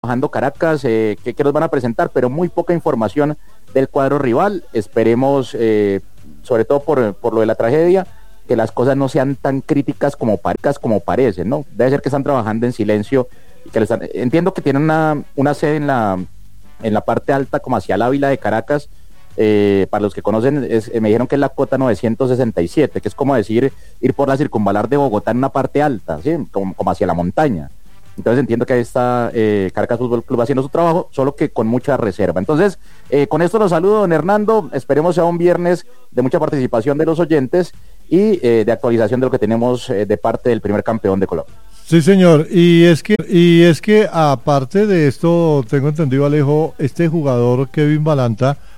trabajando Caracas, que nos van a presentar, pero muy poca información del cuadro rival. Esperemos, sobre todo por lo de la tragedia, que las cosas no sean tan críticas como parecen, ¿no? Debe ser que están trabajando en silencio y que entiendo que tienen una sede en la parte alta, como hacia el Ávila de Caracas. Para los que conocen, me dijeron que es la cota 967, que es como decir ir por la circunvalar de Bogotá en una parte alta, ¿sí? Como hacia la montaña. Entonces entiendo que ahí está Caracas Fútbol Club haciendo su trabajo, solo que con mucha reserva. Entonces, con esto los saludo, don Hernando. Esperemos sea un viernes de mucha participación de los oyentes y de actualización de lo que tenemos de parte del primer campeón de Colombia. Sí, señor. Y es que aparte de esto, tengo entendido, Alejo, este jugador Kevin Balanta